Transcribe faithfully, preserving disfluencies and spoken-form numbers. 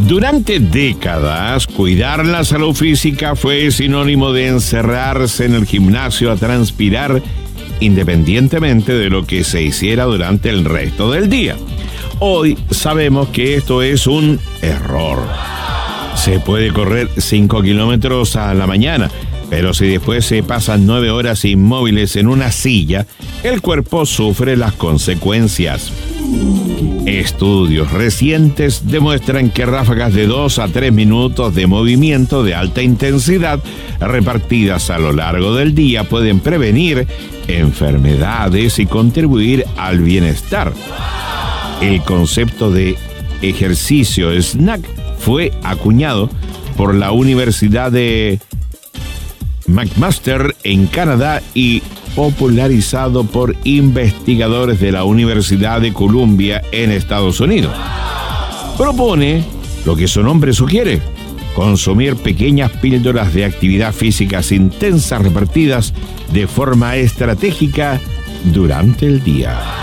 Durante décadas, cuidar la salud física fue sinónimo de encerrarse en el gimnasio a transpirar independientemente de lo que se hiciera durante el resto del día. Hoy sabemos que esto es un error. Se puede correr cinco kilómetros a la mañana, pero si después se pasan nueve horas inmóviles en una silla, el cuerpo sufre las consecuencias. Estudios recientes demuestran que ráfagas de dos a tres minutos de movimiento de alta intensidad repartidas a lo largo del día pueden prevenir enfermedades y contribuir al bienestar. El concepto de ejercicio snack fue acuñado por la Universidad de McMaster en Canadá y popularizado por investigadores de la Universidad de Columbia en Estados Unidos. Propone lo que su nombre sugiere: consumir pequeñas píldoras de actividad físicas intensas repartidas de forma estratégica durante el día.